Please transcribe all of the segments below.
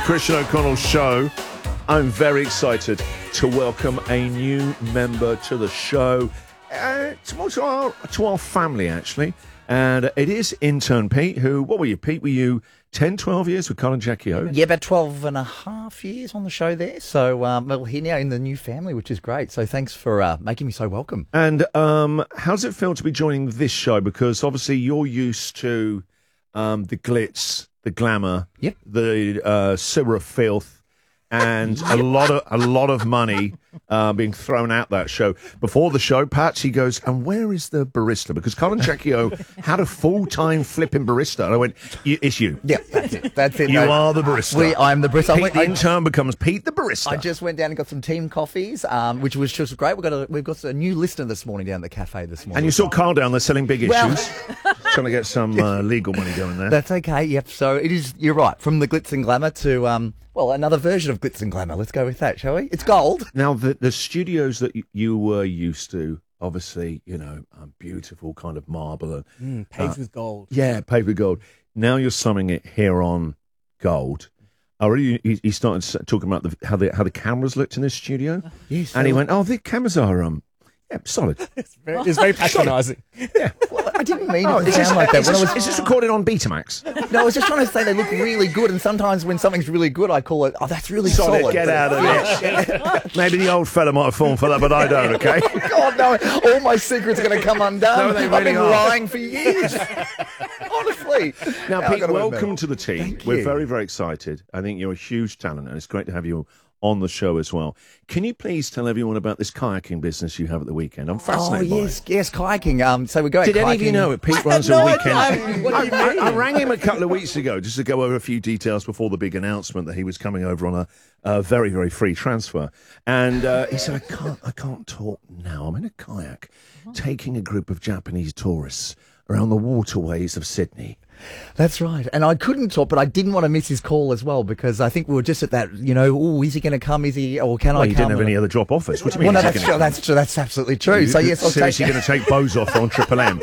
Christian O'Connell Show. I'm very excited to welcome a new member to the show, to our family, actually. And it is intern Pete, who, what were you, Pete? Were you 10, 12 years with Colin Jackie O? Yeah, about 12 and a half years on the show there. So we're here now in the new family, which is great. So thanks for making me so welcome. And how does it feel to be joining this show? Because obviously you're used to the glitz, the glamour, Yep. the sewer of filth, and a lot of money being thrown out that show. Before the show, Pat, he goes, and where is the barista? Because Colin Jackie O had a full-time flipping barista. And I went, it's you. Yeah, that's it. That's it. You are the barista. I'm the barista. Pete the intern becomes Pete the barista. I just went down and got some team coffees, which was just great. We've got a new listener this morning down at the cafe this morning. And you saw Carl down there selling big Well- issues. Trying to get some legal money going there. That's okay. Yep. So it is. You're right. From the glitz and glamour to another version of glitz and glamour. Let's go with that, shall we? It's gold. Now, the studios that you were used to, obviously, beautiful kind of marble. And, Paved with gold. Yeah, paved with gold. Now you're summing it here on gold. Already, he started talking about how the cameras looked in this studio. Yes. And he went, the cameras are, solid. It's very patronising. Yeah. Well, I didn't mean it to sound like that. Is this recorded on Betamax? No, I was just trying to say they look really good, and sometimes when something's really good, I call it, that's really solid. Get out of it. Maybe the old fella might have fallen for that, but I don't, okay? God, no, all my secrets are going to come undone. No, they I've really been are. lying for years. Honestly. Now, I've Pete, got to welcome admit. to the team. Thank We're you. very, very excited. I think you're a huge talent, and it's great to have you on the show as well. Can you please tell everyone about this kayaking business you have at the weekend? I'm fascinated by it. Yes, kayaking. So we go out Did kayaking. any of you know it? Pete runs a no weekend. idea. What do you mean? I rang him a couple of weeks ago just to go over a few details before the big announcement that he was coming over on a very, very free transfer. And he said, I can't talk now. I'm in a kayak taking a group of Japanese tourists around the waterways of Sydney. That's right. And I couldn't talk, but I didn't want to miss his call as well because I think we were just at that, is he going to come? Is he, or can I come? You didn't have any other drop offers. What do you mean? Well, no, that's true. That's true. That's absolutely true. So yes, I'll take Seriously going to take Bose off on Triple M?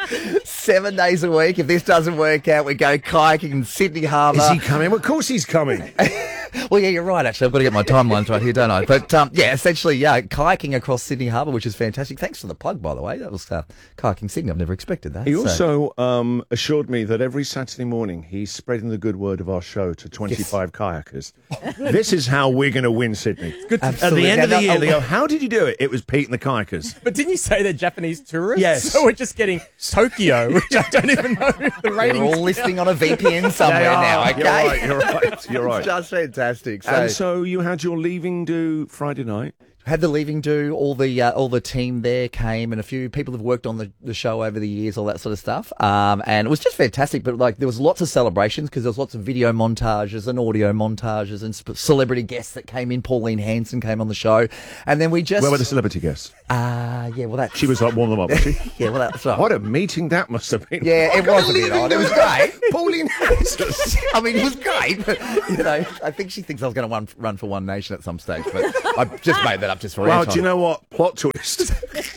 7 days a week. If this doesn't work out, we go kayaking in Sydney Harbour. Is he coming? Well, of course he's coming. Well, yeah, you're right, actually. I've got to get my timelines right here, don't I? But, essentially, kayaking across Sydney Harbour, which is fantastic. Thanks for the plug, by the way. That was Kayaking Sydney. I've never expected that. He also assured me that every Saturday morning he's spreading the good word of our show to 25 kayakers. This is how we're going to win Sydney. Good. At the end of the year, they go, how did you do it? It was Pete and the kayakers. But didn't you say they're Japanese tourists? Yes. So we're just getting Tokyo, which I don't even know if the We're ratings. all listening on a VPN somewhere now, okay? You're right. You're right. It's just fantastic. And so you had your leaving do Friday night. Had the leaving do, all the team there came, and a few people have worked on the show over the years, all that sort of stuff. And it was just fantastic. But there was lots of celebrations because there was lots of video montages and audio montages and celebrity guests that came in. Pauline Hanson came on the show, and then we just Where were the celebrity guests? that She was like one of them up, was she? yeah, well that's right. What a meeting that must have been. Yeah, it was a bit odd. It was great. Pauline Hanson. I mean, it was great. But, I think she thinks I was going to run for One Nation at some stage, but I just made that up just for Well, airtime. do you know what? Plot twist.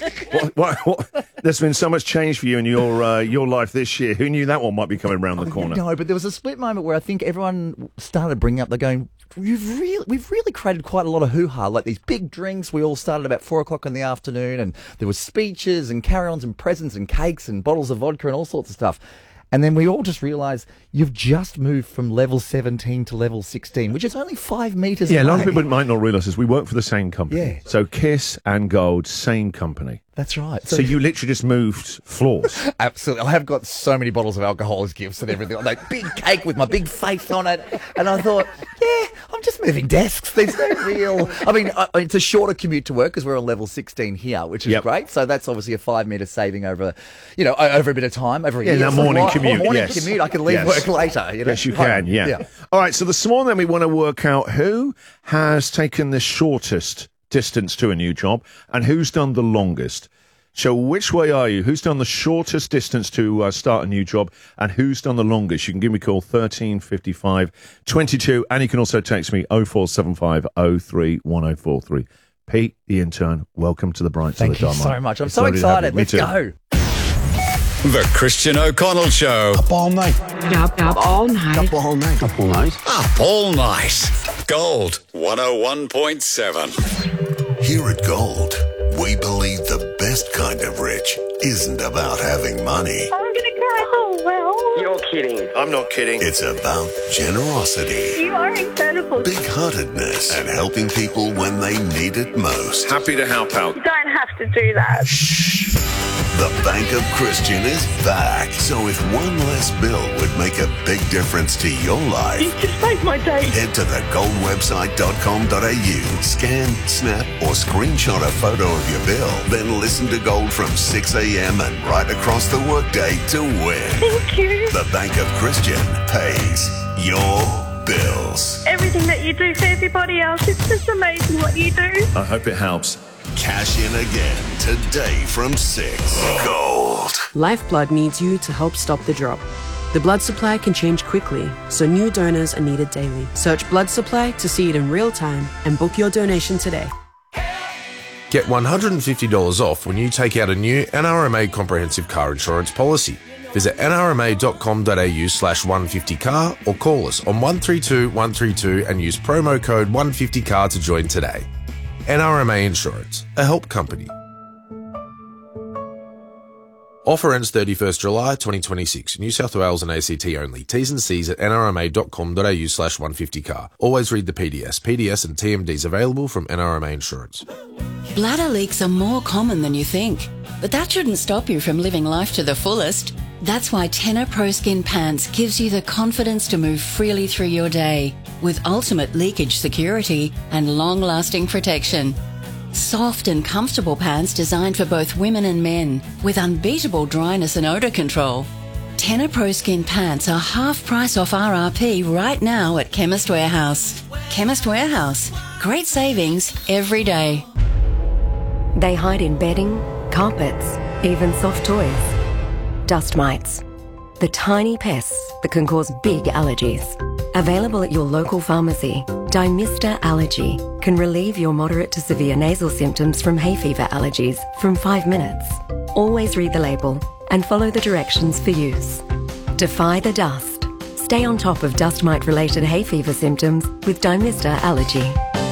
what? There's been so much change for you in your life this year. Who knew that one might be coming around the corner? No, but there was a split moment where I think everyone started bringing up, they're going, we've really created quite a lot of hoo-ha, like these big drinks. We all started about 4 o'clock in the afternoon, and there was speeches and carry-ons and presents and cakes and bottles of vodka and all sorts of stuff. And then we all just realised you've just moved from level 17 to level 16, which is only 5 metres away. Yeah, a lot of people might not realise this. We work for the same company. Yeah. So Kiss and Gold, same company. That's right. So you literally just moved floors. Absolutely. I have got so many bottles of alcohol as gifts and everything. Like big cake with my big face on it. And I thought, yeah, I'm just moving desks. There's no real... I mean, it's a shorter commute to work because we're on level 16 here, which is great. So that's obviously a 5 metre saving over, over a bit of time, over a year. that morning commute, Morning yes. commute. I can leave Yes. work later. Yes, you can, yeah. All right, so this morning we want to work out who has taken the shortest distance to a new job and who's done the longest. So which way are you? Who's done the shortest distance to start a new job and who's done the longest? You can give me a call 13 55 22 and you can also text me 0475 03 1043. Pete, the intern, welcome to the Bright Thank Side you of so much. I'm It's so lovely to have you. excited. Me Let's too. go. The Christian O'Connell Show. Up all night. Up all night. Up all night. Up all night. Up all night. Gold 101.7. Here at Gold, we believe the best kind of rich isn't about having money. I'm going to cry. Oh, well. You're kidding. I'm not kidding. It's about generosity, You are incredible. big-heartedness, and helping people when they need it most. Happy to help out. You don't have to do that. The Bank of Christian is back. So if one less bill would make a big difference to your life, You just made my day. head to thegoldwebsite.com.au, scan, snap, or screenshot a photo of your bill, then listen to Gold from 6 a.m. and right across the workday to win. Thank you. The Bank of Christian pays your bills. Everything that you do for everybody else, it's just amazing what you do. I hope it helps. Cash in again today from 6. Gold. Lifeblood needs you to help stop the drop. The blood supply can change quickly, so new donors are needed daily. Search blood supply to see it in real time and book your donation today. Get $150 off when you take out a new NRMA comprehensive car insurance policy. Visit nrma.com.au/150car or call us on 132 132 and use promo code 150car to join today. NRMA Insurance, a help company. Offer ends 31st July 2026. New South Wales and ACT only. T's and C's at nrma.com.au/150car. Always read the PDS. PDS and TMDs available from NRMA Insurance. Bladder leaks are more common than you think, but that shouldn't stop you from living life to the fullest. That's why Tenor Pro Skin Pants gives you the confidence to move freely through your day with ultimate leakage security and long-lasting protection. Soft and comfortable pants designed for both women and men with unbeatable dryness and odour control. Tenor Pro Skin Pants are half price off RRP right now at Chemist Warehouse. Chemist Warehouse. Great savings every day. They hide in bedding, carpets, even soft toys. Dust mites. The tiny pests that can cause big allergies. Available at your local pharmacy, Dymista Allergy can relieve your moderate to severe nasal symptoms from hay fever allergies from 5 minutes. Always read the label and follow the directions for use. Defy the dust. Stay on top of dust mite-related hay fever symptoms with Dymista Allergy.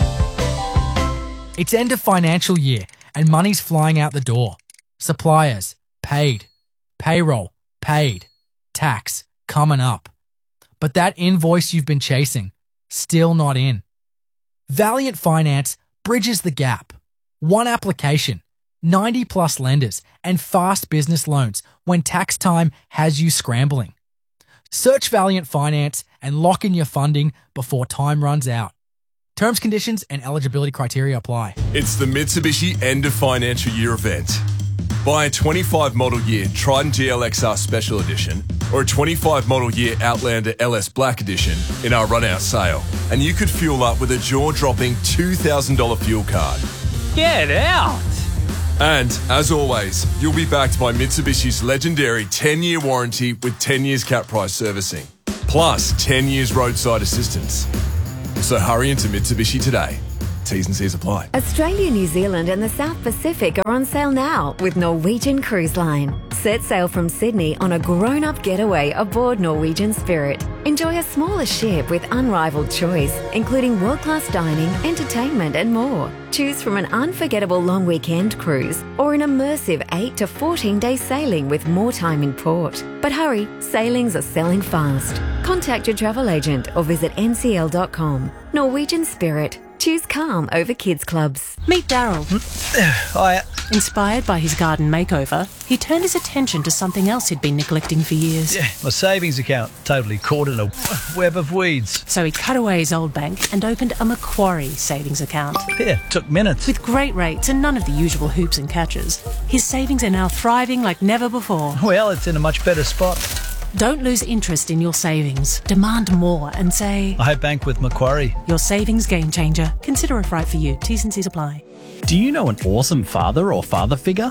It's end of financial year and money's flying out the door. Suppliers, paid. Payroll, paid. Tax, coming up. But that invoice you've been chasing, still not in. Valiant Finance bridges the gap. One application, 90 plus lenders, and fast business loans when tax time has you scrambling. Search Valiant Finance and lock in your funding before time runs out. Terms, conditions, and eligibility criteria apply. It's the Mitsubishi End of Financial Year event. Buy a 25 model year Triton GLXR Special Edition or a 25 model year Outlander LS Black Edition in our run-out sale, and you could fuel up with a jaw-dropping $2,000 fuel card. Get out! And, as always, you'll be backed by Mitsubishi's legendary 10-year warranty with 10 years cap price servicing, plus 10 years roadside assistance. So hurry into Mitsubishi today. T's and C's apply. Australia, New Zealand and the South Pacific are on sale now with Norwegian Cruise Line. Set sail from Sydney on a grown-up getaway aboard Norwegian Spirit. Enjoy a smaller ship with unrivaled choice, including world-class dining, entertainment and more. Choose from an unforgettable long weekend cruise or an immersive 8 to 14-day sailing with more time in port. But hurry, sailings are selling fast. Contact your travel agent or visit ncl.com. Norwegian Spirit. Choose calm over kids clubs. Meet Daryl. Hiya. Inspired by his garden makeover, he turned his attention to something else he'd been neglecting for years. Yeah, my savings account totally caught in a web of weeds. So he cut away his old bank and opened a Macquarie savings account. Yeah, took minutes. With great rates and none of the usual hoops and catches, his savings are now thriving like never before. Well, it's in a much better spot. Don't lose interest in your savings. Demand more and say, I bank with Macquarie. Your savings game changer. Consider if right for you. T's and C's apply. Do you know an awesome father or father figure?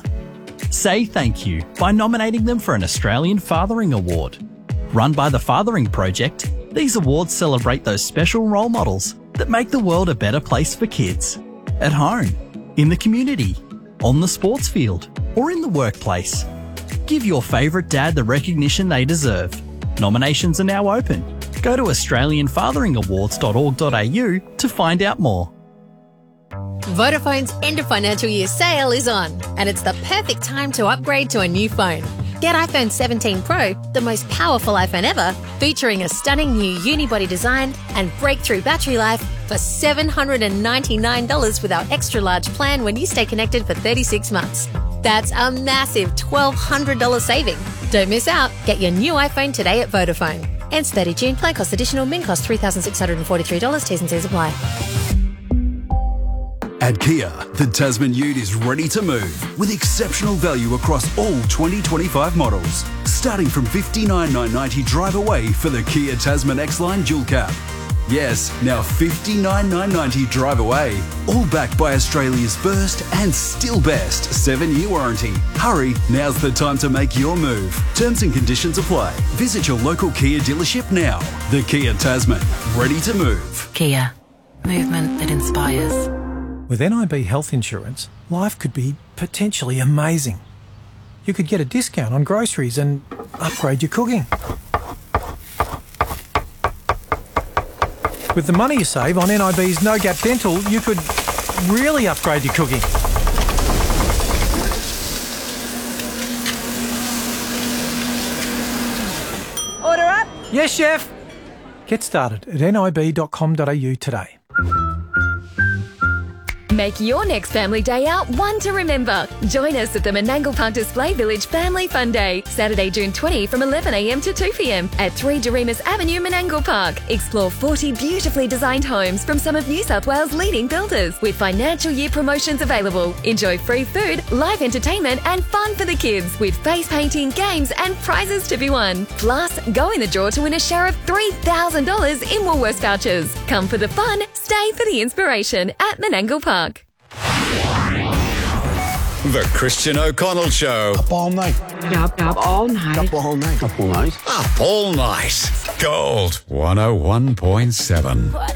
Say thank you by nominating them for an Australian Fathering Award. Run by the Fathering Project, these awards celebrate those special role models that make the world a better place for kids. At home, in the community, on the sports field, or in the workplace. Give your favourite dad the recognition they deserve. Nominations are now open. Go to australianfatheringawards.org.au to find out more. Vodafone's end of financial year sale is on, and it's the perfect time to upgrade to a new phone. Get iPhone 17 Pro, the most powerful iPhone ever, featuring a stunning new unibody design and breakthrough battery life for $799 with our extra large plan when you stay connected for 36 months. That's a massive $1,200 saving. Don't miss out. Get your new iPhone today at Vodafone. Ends 30 June. Plan cost additional. Min cost $3,643. T's and C's apply. At Kia, the Tasman Ute is ready to move with exceptional value across all 2025 models. Starting from $59,990 drive away for the Kia Tasman X-Line Dual Cab. Yes, now $59,990 drive away. All backed by Australia's first and still best 7-year warranty. Hurry, now's the time to make your move. Terms and conditions apply. Visit your local Kia dealership now. The Kia Tasman, ready to move. Kia, movement that inspires. With NIB Health Insurance, life could be potentially amazing. You could get a discount on groceries and upgrade your cooking. With the money you save on NIB's No Gap Dental, you could really upgrade your cooking. Order up. Yes, chef. Get started at nib.com.au today. Make your next family day out one to remember. Join us at the Menangle Park Display Village Family Fun Day, Saturday, June 20 from 11 a.m. to 2 p.m. at 3 Doremus Avenue, Menangle Park. Explore 40 beautifully designed homes from some of New South Wales' leading builders with financial year promotions available. Enjoy free food, live entertainment and fun for the kids with face painting, games and prizes to be won. Plus, go in the draw to win a share of $3,000 in Woolworths vouchers. Come for the fun, stay for the inspiration at Menangle Park. The Christian O'Connell Show. Up all night. Up all night. Up all night. Up all night. Up all night. Gold 101.7.